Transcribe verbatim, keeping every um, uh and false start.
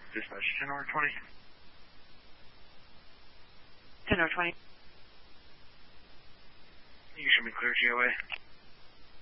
Dispatch ten over twenty. ten over twenty. You should be clear, G O A.